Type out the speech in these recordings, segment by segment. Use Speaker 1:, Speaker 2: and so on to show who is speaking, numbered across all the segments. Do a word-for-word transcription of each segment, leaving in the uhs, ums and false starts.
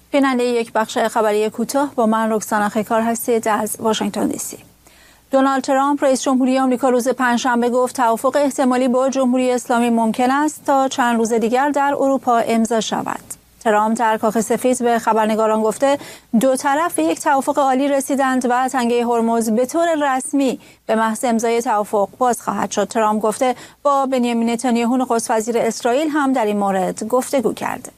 Speaker 1: بیننده یک بخش خبری کوتاه با من رکسانا خیکار هستید از واشنگتن دی سی. دونالد ترامپ رئیس جمهوری آمریکا روز پنجشنبه گفت توافق احتمالی با جمهوری اسلامی ممکن است تا چند روز دیگر در اروپا امضا شود. ترامپ در کاخ سفید به خبرنگاران گفته دو طرف به یک توافق عالی رسیدند و تنگه هرمز به طور رسمی به محض امضای توافق باز خواهد شد. ترامپ گفته با بنیامین نتانیاهو نخست وزیر اسرائیل هم در این مورد گفتگو کرده.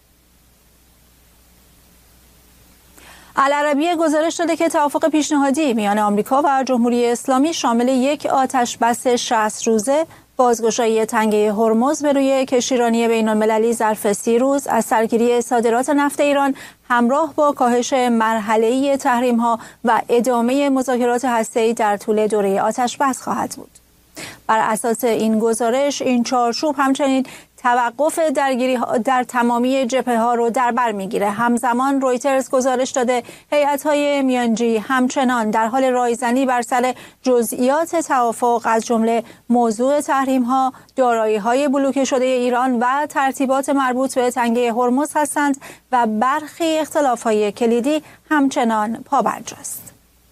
Speaker 1: العربیه گزارش داده که توافق پیشنهادی میان آمریکا و جمهوری اسلامی شامل یک آتش بس شصت روزه، بازگشایی تنگه هرمز به روی کشتیرانی بین‌المللی ظرف سی روز، از سرگیری صادرات نفت ایران همراه با کاهش مرحله‌ای تحریم‌ها و ادامه مذاکرات هسته‌ای در طول دوره آتش بس خواهد بود. بر اساس این گزارش این چارچوب همچنین توقف درگیری در تمامی جبهه ها رو در بر میگیره. همزمان رویترز گزارش داده هیئت های میانجی همچنان در حال رایزنی بر سر جزئیات توافق از جمله موضوع تحریم ها، دارایی های بلوکه شده ایران و ترتیبات مربوط به تنگه هرمز هستند و برخی اختلاف های کلیدی همچنان پابرجاست.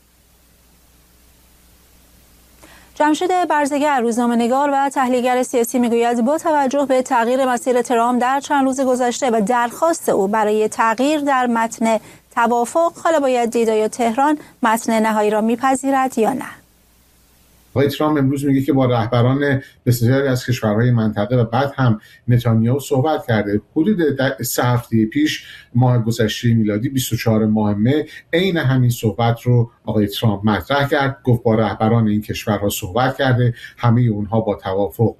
Speaker 1: جمشید برزگر، روزنامه‌نگار و تحلیلگر سیاسی، میگوید با توجه به تغییر مسیر ترامپ در چند روز گذشته و درخواست او برای تغییر در متن توافق، حالا باید دید آیا تهران متن نهایی را میپذیرد یا نه.
Speaker 2: آقای ترامپ امروز میگه که با رهبران بسیاری از کشورهای منطقه و بعد هم نتانیاهو صحبت کرده. حدود سه هفته پیش ماه گذشته میلادی بیست و چهارم ماه مه عین همین صحبت رو آقای ترامپ مطرح کرد. گفت با رهبران این کشورها صحبت کرده، همه اونها با توافق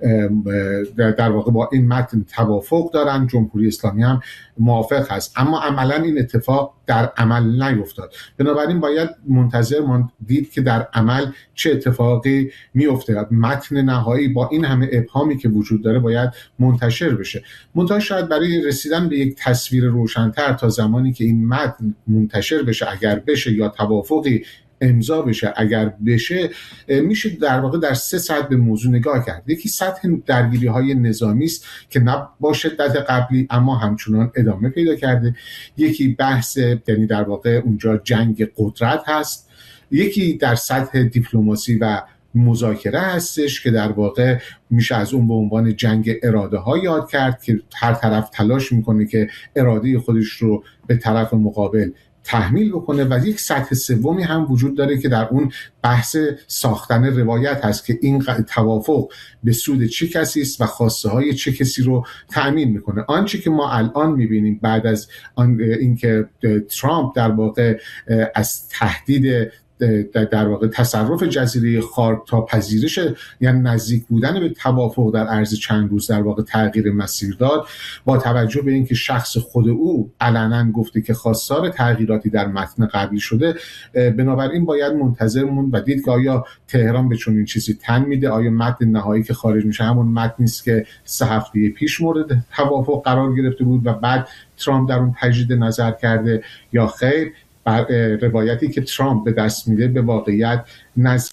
Speaker 2: در واقع با این متن توافق دارن، جمهوری اسلامی هم موافق هست، اما عملا این اتفاق در عمل نیفتاد. بنابراین باید منتظر ماند دید که در عمل چه اتفاقی میفته. متن نهایی با این همه ابهامی که وجود داره باید منتشر بشه. منتها شاید برای رسیدن به یک تصویر روشن‌تر تا زمانی که این متن منتشر بشه، اگر بشه، یا توافقی امضا بشه اگر بشه، میشه در واقع در سه سطح به موضوع نگاه کرد. یکی سطح درگیری های نظامی است که نه با شدت قبلی اما همچنان ادامه پیدا کرده. یکی بحث، یعنی در واقع اونجا جنگ قدرت هست. یکی در سطح دیپلماسی و مذاکره هستش که در واقع میشه از اون به عنوان جنگ اراده ها یاد کرد که هر طرف تلاش میکنه که اراده خودش رو به طرف مقابل تحمیل بکنه. و یک سطح سومی هم وجود داره که در اون بحث ساختن روایت هست که این توافق به سود چه کسی است و خواسته های چه کسی رو تأمین میکنه. آنچه که ما الان میبینیم بعد از آن اینکه ترامپ در واقع از تهدید در واقع تصرف جزیره خارک تا پذیرش، یعنی نزدیک بودن به توافق در عرض چند روز، در واقع تغییر مسیر داد، با توجه به اینکه شخص خود او علنا گفته که خواستار تغییراتی در متن قبلی شده، بنابراین باید منتظر موند و دید که آیا تهران به چنین چیزی تن میده، آیا متن نهایی که خارج میشه همون متنی است که سه هفته پیش مورد توافق قرار گرفته بود و بعد ترامپ در اون تجدید نظر کرده، یا خیر بر روایتی که ترامپ به دست میده به واقعیت نزدیک.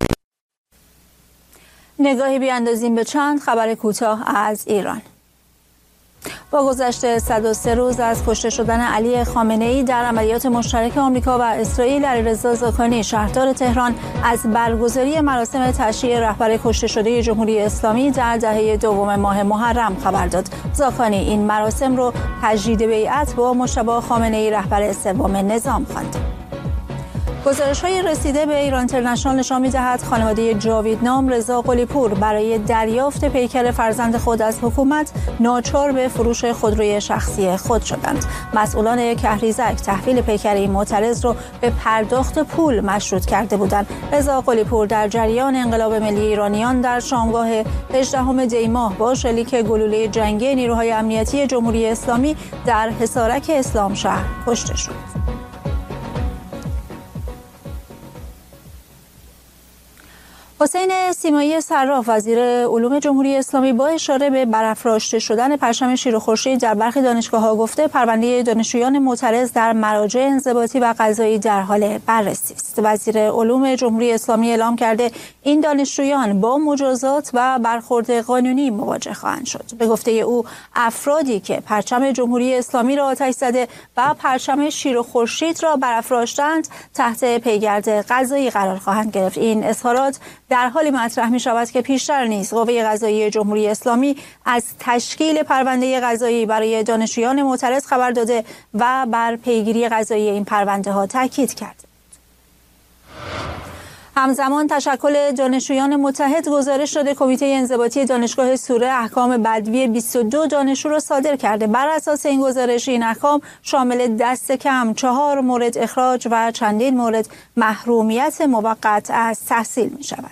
Speaker 1: نگاهی بیاندازیم به چند خبر کوتاه از ایران. با گذشت صد و سه روز از کشته شدن علی خامنه‌ای در عملیات مشترک آمریکا و اسرائیل، علیرضا زاکانی شهردار تهران از برگزاری مراسم تشییع رهبر کشته شده جمهوری اسلامی در دهه دوم ماه محرم خبر داد. زاکانی این مراسم رو تجدید بیعت با مجتبی خامنه‌ای رهبر سوم نظام خواند. گزارش‌های رسیده به ایران اینترنشنال نشان می‌دهد خانواده جاویدنام رضا قلی‌پور برای دریافت پیکر فرزند خود از حکومت ناچار به فروش خودروی شخصی خود شدند. مسئولان کهریزک تحویل پیکر این معترض را به پرداخت پول مشروط کرده بودند. رضا قلی‌پور در جریان انقلاب ملی ایرانیان در شامگاه هجدهم دی ماه با شلیک گلوله جنگی نیروهای امنیتی جمهوری اسلامی در حصارک اسلام شهر کشته شد. حسین سیمایی صراف وزیر علوم جمهوری اسلامی با اشاره به برافراشته شدن پرچم شیر و خورشید در برخی دانشگاه‌ها گفته پرونده دانشجویان معترض در مراجع انضباطی و قضایی در حال بررسی است. وزیر علوم جمهوری اسلامی اعلام کرده این دانشجویان با مجازات و برخورد قانونی مواجه خواهند شد. به گفته او افرادی که پرچم جمهوری اسلامی را آتش زده و پرچم شیر و خورشید را برافراشتند تحت پیگرد قضایی قرار خواهند گرفت. این اظهارات در حالی مطرح می شود که پیشتر نیز قوه قضاییه جمهوری اسلامی از تشکیل پرونده قضایی برای دانشجویان معترض خبر داده و بر پیگیری قضایی این پرونده ها تاکید کرده. همزمان تشکل دانشجویان متحد گزارش داده کمیته انضباطی دانشگاه سوره احکام بدوی بیست و دو دانشجو را صادر کرده. بر اساس این گزارش این احکام شامل دست کم چهار مورد اخراج و چندین مورد محرومیت موقت از تحصیل می شود.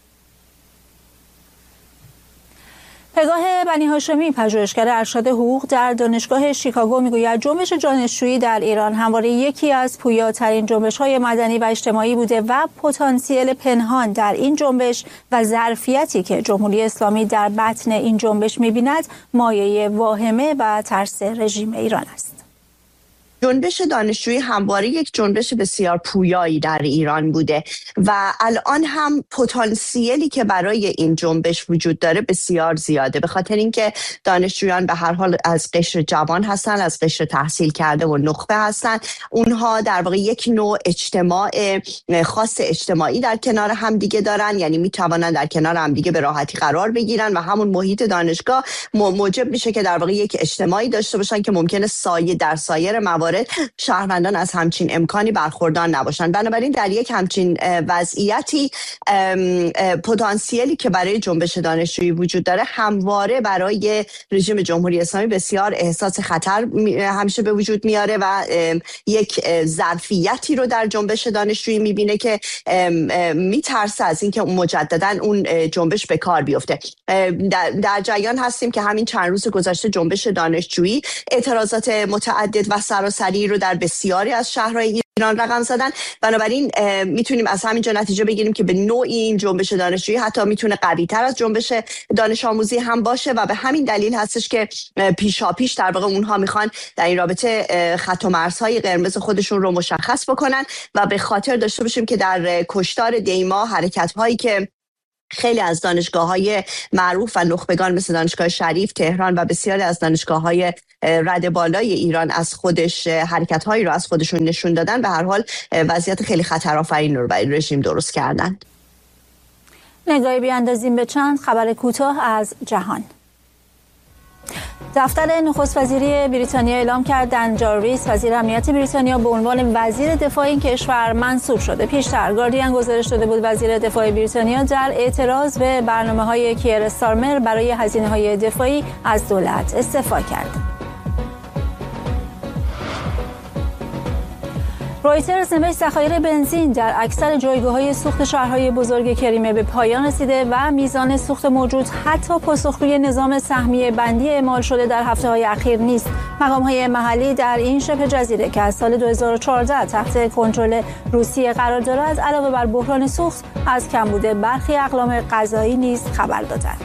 Speaker 1: پگاه بنی هاشمی پژوهشگر ارشد حقوق در دانشگاه شیکاگو میگوید جنبش دانشجویی در ایران همواره یکی از پویاترین جنبش‌های مدنی و اجتماعی بوده و پتانسیل پنهان در این جنبش و ظرفیتی که جمهوری اسلامی در بطن این جنبش می‌بیند مایه واهمه و ترس رژیم ایران است.
Speaker 3: جنبش دانشجویی همواره یک جنبش بسیار پویایی در ایران بوده و الان هم پتانسیلی که برای این جنبش وجود داره بسیار زیاده، به خاطر اینکه دانشجویان به هر حال از قشر جوان هستن، از قشر تحصیل کرده و نخبه هستن. اونها در واقع یک نوع اجتماع خاص اجتماعی در کنار هم دیگه دارن، یعنی میتوانن در کنار هم دیگه به راحتی قرار بگیرن و همون محیط دانشگاه موجب میشه که در واقع یک اجتماعی داشته باشن که ممکنه سایه در سایر موارد شهروندان از همچین امکانی برخوردار نباشند. بنابراین در یک همچین وضعیتی پتانسیلی که برای جنبش دانشجویی وجود داره همواره برای رژیم جمهوری اسلامی بسیار احساس خطر همیشه به وجود میاره و یک ظرفیتی رو در جنبش دانشجویی میبینه که میترسه از اینکه مجددا اون جنبش به کار بیفته. در جریان هستیم که همین چند روز گذشته جنبش دانشجویی اعتراضات متعدد و سراسری رو در بسیاری از شهرهای ایران رقم زدن. بنابراین میتونیم از همینجا نتیجه بگیریم که به نوعی این جنبش دانشجویی حتی میتونه قوی‌تر از جنبش دانش آموزی هم باشه و به همین دلیل هستش که پیشاپیش در واقع اونها میخوان در این رابطه خط و مرزهای قرمز خودشون رو مشخص بکنن و به خاطر داشته باشیم که در کشتار دیما حرکت‌هایی که خیلی از دانشگاه‌های معروف و نخبگان مثل دانشگاه شریف تهران و بسیاری از دانشگاه‌های رد بالای ایران از خودش حرکت‌هایی رو از خودشون نشون دادن، به هر حال وضعیت خیلی خطرآفرین رو برای رژیم درست کردن.
Speaker 1: نگاهی بیاندازیم به چند خبر کوتاه از جهان. دفتر نخست وزیری بریتانیا اعلام کرد دن جارویس وزیر امنیت بریتانیا به عنوان وزیر دفاع این کشور منصوب شده. پیشتر گاردین گزارش داده بود وزیر دفاع بریتانیا در اعتراض به برنامه‌های کیر استارمر برای هزینه‌های دفاعی از دولت استعفا کرد. رویترز نوشت ذخایر بنزین در اکثر جایگاه‌های سوخت شهرهای بزرگ کریمه به پایان رسیده و میزان سوخت موجود حتی پاسخگوی نظام سهمیه بندی اعمال شده در هفته‌های اخیر نیست. مقام‌های محلی در این شبه جزیره که از سال دو هزار و چهارده تحت کنترل روسیه قرار دارد علاوه بر بحران سوخت از کمبود برخی اقلام غذایی نیز خبر دادند.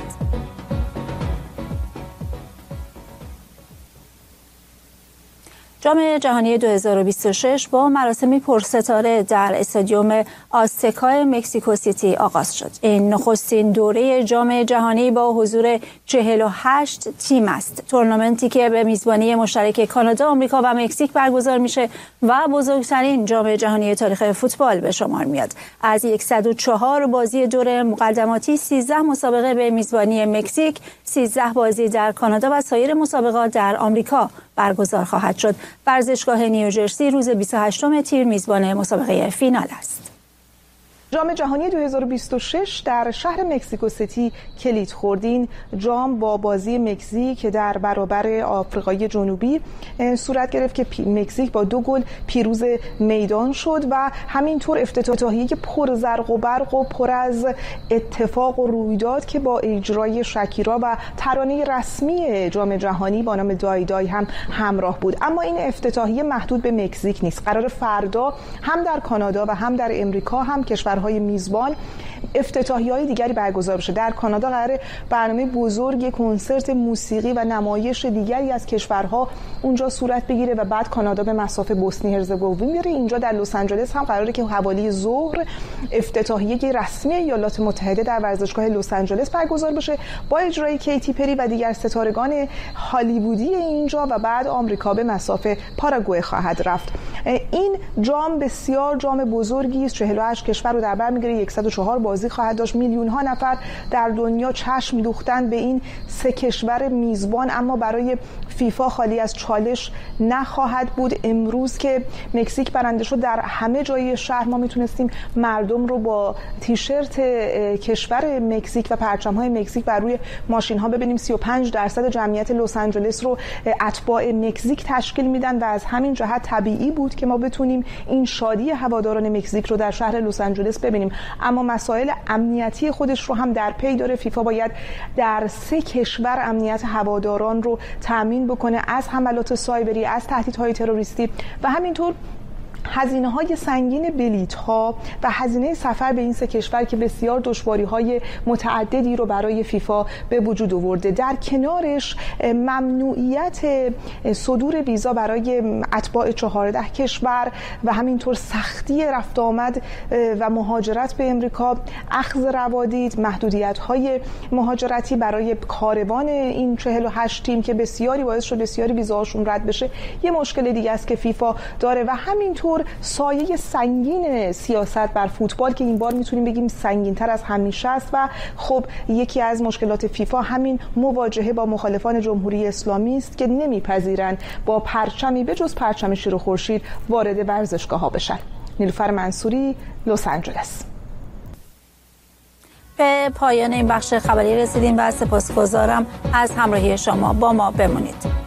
Speaker 1: جام جهانی دو هزار و بیست و شش با مراسمی پرستاره در استادیوم آزتکا مکزیکو سیتی آغاز شد. این نخستین دوره جام جهانی با حضور چهل و هشت تیم است. تورنمنتی که به میزبانی مشترک کانادا، آمریکا و مکزیک برگزار میشه و بزرگترین جام جهانی تاریخ فوتبال به شمار میاد. از صد و چهار بازی دوره مقدماتی سیزده مسابقه به میزبانی مکزیک، سیزده بازی در کانادا و سایر مسابقات در آمریکا برگزار خواهد شد. ورزشگاه نیوجرسی روز بیست و هشتم تیر میزبان مسابقه فینال است.
Speaker 4: جام جهانی دو هزار و بیست و شش در شهر مکزیکو سیتی کلید خوردین. جام با بازی مکزیک که در برابر آفریقای جنوبی صورت گرفت که مکزیک با دو گل پیروز میدان شد و همینطور افتتاحیه پر زرق و برق و پر از اتفاق و رویداد که با اجرای شکیرا و ترانه رسمی جام جهانی با نام دای دای هم همراه بود. اما این افتتاحیه محدود به مکزیک نیست. قرار فردا هم در کانادا و هم در امریکا هم کشور کشورهای میزبان افتتاحیه‌های دیگری برگزار بشه. در کانادا قراره برنامه بزرگ کنسرت موسیقی و نمایش دیگری از کشورها اونجا صورت بگیره و بعد کانادا به مسافه بوسنی هرزگوین میره. اینجا در لس آنجلس هم قراره که حوالی ظهر افتتاحیه رسمی ایالات متحده در ورزشگاه لس آنجلس برگزار بشه با اجرای کیتی پری و دیگر ستارگان هالیوودی اینجا و بعد آمریکا به مسافه پاراگوئه خواهد رفت. این جام بسیار جام بزرگی است، چهل و هشت کشور رو در بر میگیره، صد و چهار بازی خواهد داشت. میلیون ها نفر در دنیا چشم دوختن به این سه کشور میزبان، اما برای فیفا خالی از چالش نخواهد بود. امروز که مکزیک برنده شد در همه جای شهر ما میتونستیم مردم رو با تیشرت کشور مکزیک و پرچم‌های مکزیک بر روی ماشین ها ببینیم. سی و پنج درصد جمعیت لس آنجلس رو اتباع مکزیک تشکیل میدن و از همین جهت طبیعی بود که ما بتونیم این شادی هواداران مکزیک رو در شهر لس آنجلس ببینیم. اما مسائل امنیتی خودش رو هم در پی داره. فیفا باید در سه کشور امنیت هواداران رو تامین بکنه، از حملات سایبری، از تهدیدهای تروریستی و همینطور هزینه‌های سنگین بلیط‌ها و هزینه سفر به این سه کشور که بسیار دشواری‌های متعددی رو برای فیفا به وجود آورده. در کنارش ممنوعیت صدور ویزا برای اتباع چهارده کشور و همینطور سختی رفت آمد و مهاجرت به امریکا، اخذ روادید، محدودیت‌های مهاجرتی برای کاروان این چهل و هشت تیم که بسیاری باعث شد بسیاری ویزاهاشون رد بشه، یه مشکل دیگه است که فیفا داره و همینطور سایه سنگین سیاست بر فوتبال که این بار میتونیم بگیم سنگین‌تر از همیشه است و خب یکی از مشکلات فیفا همین مواجهه با مخالفان جمهوری اسلامی است که نمیپذیرند با پرچمی به جز پرچم شیر و خورشید وارد ورزشگاه‌ها بشن. نیلوفر منصوری، لس آنجلس.
Speaker 1: به پایان این بخش خبری رسیدیم و سپاسگزارم از همراهی شما. با ما بمونید.